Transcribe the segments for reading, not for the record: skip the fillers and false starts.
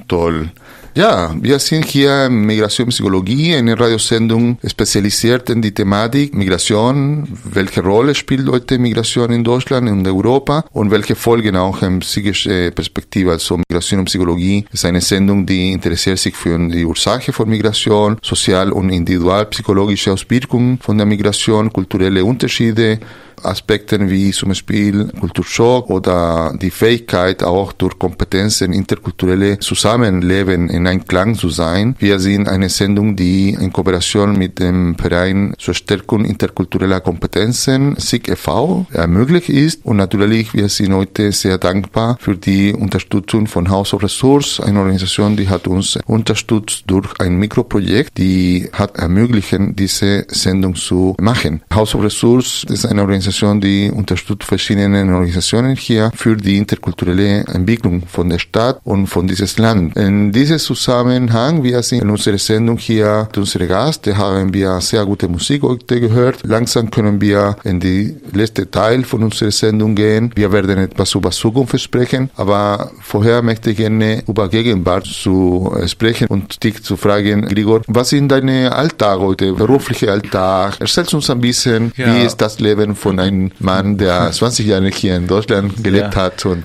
Toll. Ja, wir sind hier in Migrationspsychologie, eine Radiosendung spezialisiert in die Thematik Migration. Welche Rolle spielt heute Migration in Deutschland und Europa und welche Folgen auch in psychischer Perspektive? Also Migration und Psychologie ist eine Sendung, die interessiert sich für die Ursache von Migration, sozial- und individualpsychologische Auswirkungen von der Migration, kulturelle Unterschiede, Aspekten wie zum Beispiel Kulturschock oder die Fähigkeit auch durch Kompetenzen interkulturelle Zusammenleben in Einklang zu sein. Wir sind eine Sendung, die in Kooperation mit dem Verein zur Stärkung interkultureller Kompetenzen SIG e.V. ermöglicht ist und natürlich wir sind heute sehr dankbar für die Unterstützung von House of Resource, eine Organisation, die hat uns unterstützt durch ein Mikroprojekt, die hat ermöglicht, diese Sendung zu machen. House of Resource ist eine Organisation, die unterstützt verschiedene Organisationen hier für die interkulturelle Entwicklung von der Stadt und von dieses Land. In diesem Zusammenhang, wir sind in unserer Sendung hier mit unserem Gast, da haben wir sehr gute Musik heute gehört. Langsam können wir in die letzte Teil von unserer Sendung gehen. Wir werden etwas über Zukunft sprechen, aber vorher möchte ich gerne über Gegenwart zu sprechen und dich zu fragen, Grigor, was sind deine Alltag heute, berufliche Alltag? Erzähl uns ein bisschen, wie ist das Leben von einem Mann, der 20 Jahre hier in Deutschland gelebt hat und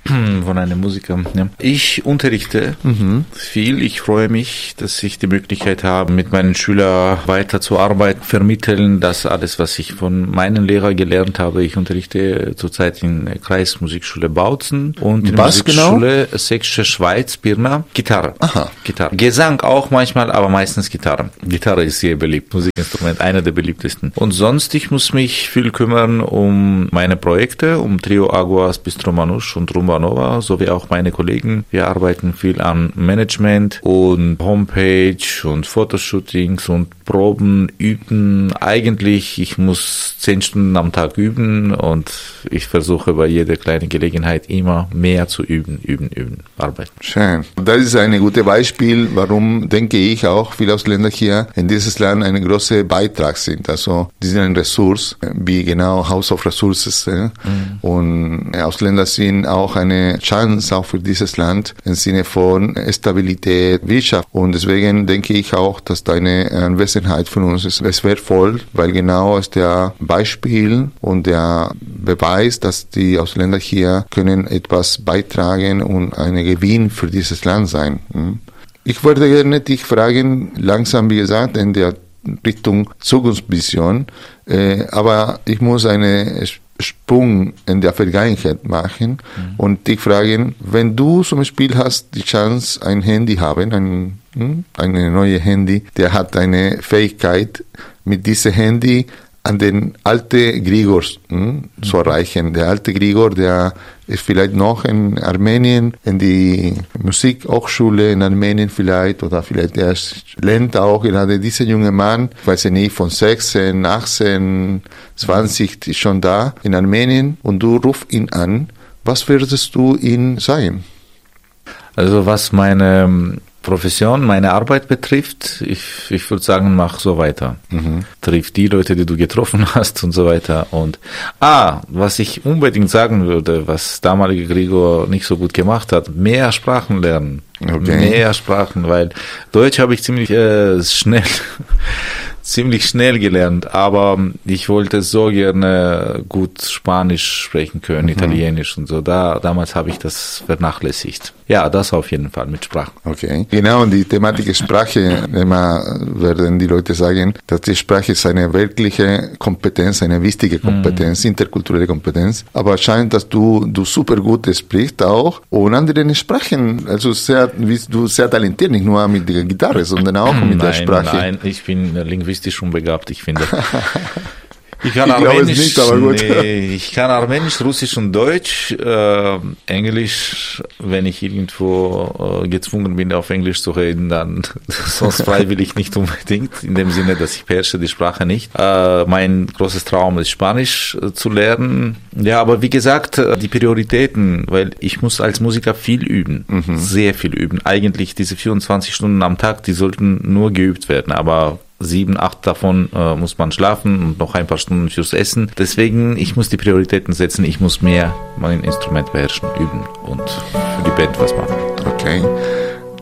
von einem Musiker. Ja. Ich unterrichte viel. Ich freue mich, dass ich die Möglichkeit habe, mit meinen Schülern weiterzuarbeiten, vermitteln, das alles, was ich von meinen Lehrern gelernt habe. Ich unterrichte zurzeit in der Kreismusikschule Bautzen und in der Musikschule Sächsische Schweiz, Pirna, Gitarre. Aha. Gitarre. Gesang auch manchmal, aber meistens Gitarre. Gitarre ist sehr beliebt, Musikinstrument, einer der beliebtesten. Und sonst, ich muss mich viel kümmern um meine Projekte, um Trio Aguas, Bistro Manouche und Rumba Nova, sowie auch meine Kollegen. Wir arbeiten viel an Management und Homepage und Fotoshootings und Proben, üben. Eigentlich, ich muss 10 Stunden am Tag üben und ich versuche bei jeder kleinen Gelegenheit immer mehr zu üben, arbeiten. Schön. Das ist ein gutes Beispiel, warum, denke ich, auch viele Ausländer hier in dieses Land einen großen Beitrag sind. Also, die sind eine Ressource, wie genau House of Resources. Und Ausländer sind auch eine Chance auch für dieses Land im Sinne von Stabilität, Wirtschaft. Und deswegen denke ich auch, dass deine Anwesenheit für uns ist wertvoll, weil genau ist der Beispiel und der Beweis, dass die Ausländer hier können etwas beitragen und ein Gewinn für dieses Land sein. Ich würde gerne dich fragen, langsam wie gesagt, in der Richtung Zukunftsvision, aber ich muss einen Sprung in der Vergangenheit machen und dich fragen, wenn du zum Beispiel hast die Chance, ein Handy haben, eine neue Handy, der hat eine Fähigkeit, mit diesem Handy an den alten Grigor zu erreichen. Der alte Grigor, der ist vielleicht noch in Armenien, in die Musikhochschule in Armenien vielleicht, oder vielleicht er lernt auch gerade dieser junge Mann, ich weiß nicht, von 16, 18, 20 ist schon da in Armenien und du rufst ihn an. Was würdest du ihm sagen? Also was meine Profession, meine Arbeit betrifft, ich würde sagen, mach so weiter. Triff die Leute, die du getroffen hast und so weiter. Und was ich unbedingt sagen würde, was damalige Grigor nicht so gut gemacht hat, mehr Sprachen lernen. Okay. Mehr Sprachen, weil Deutsch habe ich ziemlich schnell gelernt, aber ich wollte so gerne gut Spanisch sprechen können, Italienisch und so. Damals habe ich das vernachlässigt. Ja, das auf jeden Fall mit Sprachen. Okay. Genau, und die Thematik Sprache, immer werden die Leute sagen, dass die Sprache ist eine wirkliche Kompetenz, eine wichtige Kompetenz, interkulturelle Kompetenz. Aber scheint, dass du super gut sprichst auch und andere Sprachen, also du sehr talentiert, nicht nur mit der Gitarre, sondern auch mit der Sprache. Nein, ich bin linguistisch unbegabt, ich finde. Ich kann Armenisch, Russisch und Deutsch, Englisch, wenn ich irgendwo gezwungen bin, auf Englisch zu reden, dann sonst freiwillig nicht unbedingt, in dem Sinne, dass ich beherrsche die Sprache nicht. Mein großes Traum ist, Spanisch zu lernen. Ja, aber wie gesagt, die Prioritäten, weil ich muss als Musiker viel üben, sehr viel üben. Eigentlich diese 24 Stunden am Tag, die sollten nur geübt werden, aber 7, 8 davon muss man schlafen und noch ein paar Stunden fürs Essen. Deswegen, ich muss die Prioritäten setzen, ich muss mehr mein Instrument beherrschen, üben und für die Band was machen. Okay.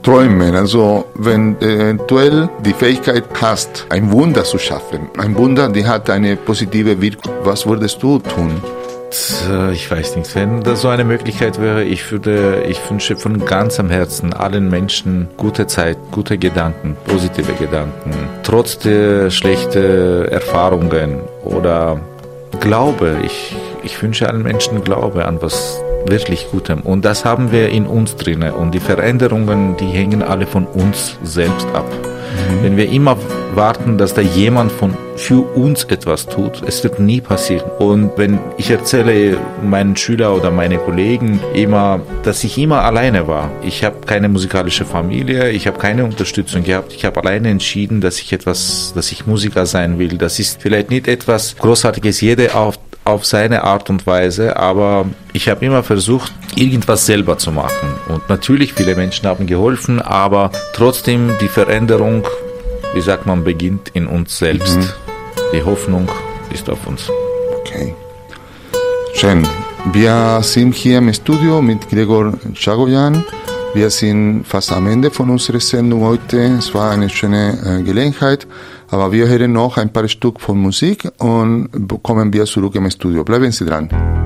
träumen. Also wenn du eventuell die Fähigkeit hast, ein Wunder zu schaffen, ein Wunder, die hat eine positive Wirkung, was würdest du tun? Ich weiß nicht, wenn das so eine Möglichkeit wäre, ich wünsche von ganzem Herzen allen Menschen gute Zeit, gute Gedanken, positive Gedanken, trotz der schlechten Erfahrungen oder Glaube. Ich wünsche allen Menschen Glaube an was wirklich Gutem. Und das haben wir in uns drinne. Und die Veränderungen, die hängen alle von uns selbst ab. Wenn wir immer warten, dass da jemand für uns etwas tut, es wird nie passieren. Und wenn ich erzähle meinen Schülern oder meinen Kollegen immer, dass ich immer alleine war. Ich habe keine musikalische Familie, ich habe keine Unterstützung gehabt. Ich habe alleine entschieden, dass ich Musiker sein will. Das ist vielleicht nicht etwas Großartiges, jeder auf seine Art und Weise, aber ich habe immer versucht, irgendwas selber zu machen. Und natürlich, viele Menschen haben geholfen, aber trotzdem die Veränderung, wie sagt man, beginnt in uns selbst. Die Hoffnung ist auf uns. Okay. Schön. Wir sind hier im Studio mit Gregor Chagoyan. Wir sind fast am Ende von unserer Sendung heute. Es war eine schöne Gelegenheit. Aber wir hören noch ein paar Stück von Musik und kommen wir zurück im Studio. Bleiben Sie dran.